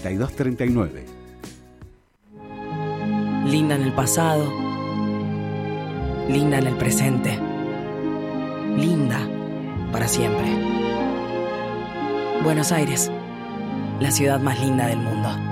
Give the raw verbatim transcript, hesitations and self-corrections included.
treinta y dos treinta y nueve. Linda en el pasado, linda en el presente, linda para siempre. Buenos Aires, la ciudad más linda del mundo.